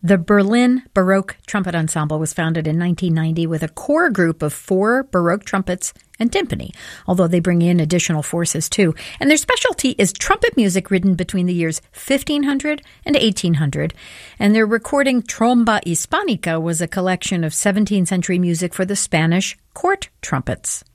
The Berlin Baroque Trumpet Ensemble was founded in 1990 with a core group of 4 Baroque trumpets and timpani, although they bring in additional forces too. And their specialty is trumpet music written between the years 1500 and 1800. And their recording Tromba Hispanica was a collection of 17th century music for the Spanish court trumpets.